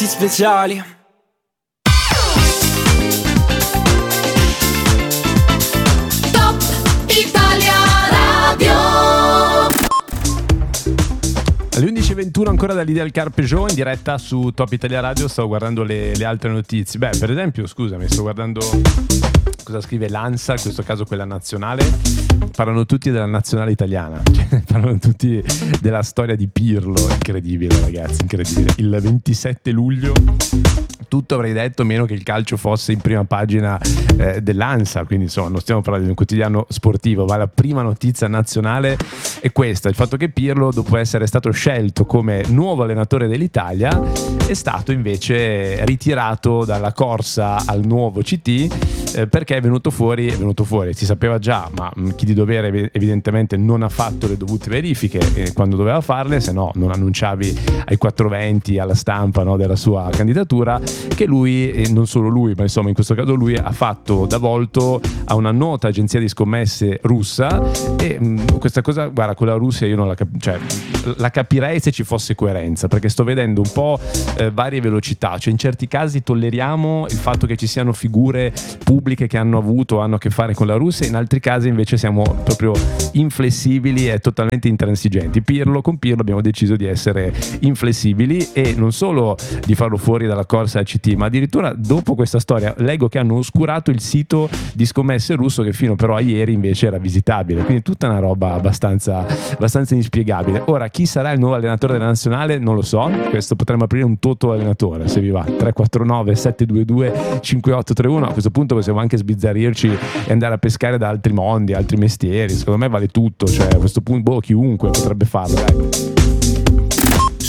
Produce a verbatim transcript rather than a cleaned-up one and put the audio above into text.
speciali. Top Italia Radio. Alle undici e ventuno ancora da Lidia Carpegione in diretta su Top Italia Radio. Stavo guardando le, le altre notizie. Beh, per esempio, scusami, sto guardando cosa scrive l'ANSA, in questo caso quella nazionale. Parlano tutti della nazionale italiana, cioè, parlano tutti della storia di Pirlo. Incredibile, ragazzi, incredibile. Il ventisette luglio tutto avrei detto meno che il calcio fosse in prima pagina eh, dell'ANSA, quindi insomma non stiamo parlando di un quotidiano sportivo, ma la prima notizia nazionale è questa: il fatto che Pirlo, dopo essere stato scelto come nuovo allenatore dell'Italia, è stato invece ritirato dalla corsa al nuovo C T eh, perché è venuto fuori, è venuto fuori, si sapeva già, ma mh, chi di dovere evidentemente non ha fatto le dovute verifiche eh, quando doveva farle, se no non annunciavi ai quattrocentoventi alla stampa, no, della sua candidatura, che lui, e non solo lui, ma insomma in questo caso lui ha fatto da volto a una nota agenzia di scommesse russa. E mh, questa cosa, guarda, con la Russia io non la, cap- cioè, la capirei se ci fosse coerenza, perché sto vedendo un po' eh, varie velocità, cioè in certi casi tolleriamo il fatto che ci siano figure pubbliche che hanno avuto hanno a che fare con la Russia, in altri casi invece siamo proprio inflessibili e totalmente intransigenti. Pirlo, con Pirlo abbiamo deciso di essere inflessibili e non solo di farlo fuori dalla corsa al C T, ma addirittura dopo questa storia leggo che hanno oscurato il sito di scommesse russo che fino però a ieri invece era visitabile, quindi tutta una roba abbastanza, abbastanza inspiegabile. Ora, chi sarà il nuovo allenatore della nazionale non lo so, questo potremmo aprire un toto allenatore se vi va. Tre quattro nove sette due due cinque otto tre uno, a questo punto possiamo anche sbizzarrirci e andare a pescare da altri mondi, altri mestieri, secondo me vale tutto, cioè a questo punto boh, chiunque potrebbe farlo, dai.